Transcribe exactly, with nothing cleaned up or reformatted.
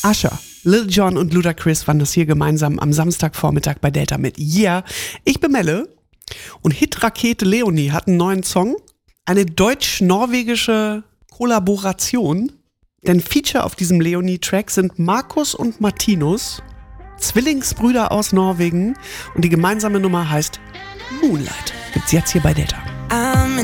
Usher, Lil Jon und Ludacris waren das hier gemeinsam am Samstagvormittag bei Delta mit Yeah. Ich bin Melle und Hitrakete Leonie hat einen neuen Song. Eine deutsch-norwegische Kollaboration. Denn Feature auf diesem Leonie-Track sind Markus und Martinus, Zwillingsbrüder aus Norwegen. Und die gemeinsame Nummer heißt Moonlight. Gibt's jetzt hier bei Delta.